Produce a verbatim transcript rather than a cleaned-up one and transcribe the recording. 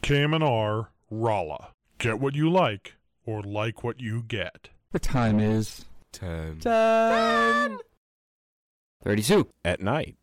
K M N R, Rolla. Get what you like, or like what you get. The time is... Ten. Ten! thirty-two. At night.